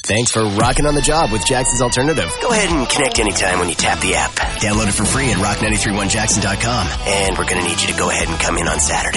Thanks for rocking on the job with Jackson's Alternative. Go ahead and connect anytime when you tap the app. Download it for free at rock931jackson.com. And we're going to need you to go ahead and come in on Saturday.